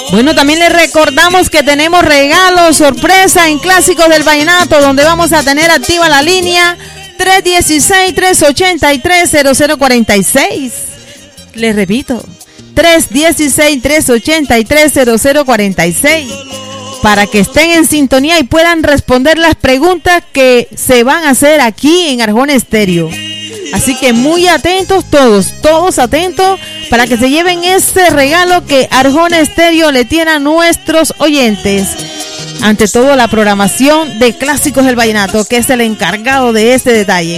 Bueno, también les recordamos que tenemos regalos sorpresa en Clásicos del Vallenato, donde vamos a tener activa la línea 316-383-0046. Les repito, 316-383-0046, para que estén en sintonía y puedan responder las preguntas que se van a hacer aquí en Arjona Estéreo. Así que muy atentos todos atentos para que se lleven ese regalo que Arjona Estéreo le tiene a nuestros oyentes. Ante todo, la programación de Clásicos del Vallenato, que es el encargado de este detalle.